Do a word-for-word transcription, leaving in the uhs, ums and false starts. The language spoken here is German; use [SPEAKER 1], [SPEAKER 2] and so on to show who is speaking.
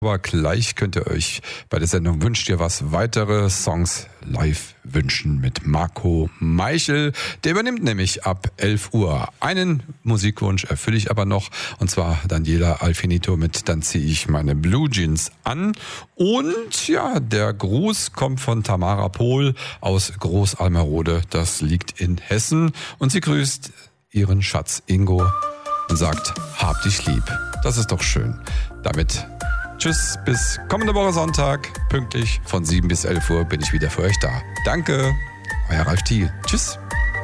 [SPEAKER 1] Aber gleich könnt ihr euch bei der Sendung Wünscht ihr was weitere Songs live wünschen mit Marco Meichel. Der übernimmt nämlich ab elf Uhr. Einen Musikwunsch erfülle ich aber noch, und zwar Daniela Alfinito mit Dann ziehe ich meine Blue Jeans an. Und ja, der Gruß kommt von Tamara Pohl aus Groß-Almerode. Das liegt in Hessen. Und sie grüßt ihren Schatz Ingo und sagt, hab dich lieb. Das ist doch schön. Damit tschüss, bis kommende Woche Sonntag. Pünktlich von sieben bis elf Uhr bin ich wieder für euch da. Danke, euer Ralf Thiel. Tschüss.